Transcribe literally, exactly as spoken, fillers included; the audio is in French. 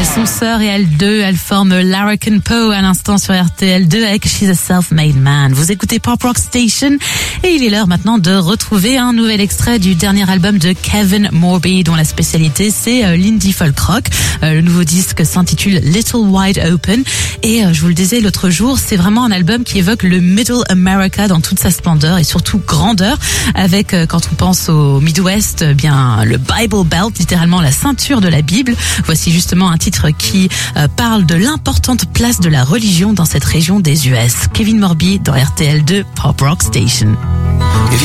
Elles sont sœurs et elles deux, elles forment Larrikin Poe à l'instant sur R T L deux avec She's a Self-Made Man. Vous écoutez Pop Rock Station et il est l'heure maintenant de retrouver un nouvel extrait du dernier album de Kevin Morby dont la spécialité c'est euh, l'indie folk rock. Euh, le nouveau disque s'intitule Little Wide Open et euh, je vous le disais l'autre jour, c'est vraiment un album qui évoque le Middle America dans toute sa splendeur et surtout grandeur avec, euh, quand on pense au Midwest, euh, bien le Bible Belt, littéralement la ceinture de la Bible. Voici justement un titre qui euh, parle de l'importante place de la religion dans cette région des U S. Kevin Morby dans R T L deux Pop Rock Station.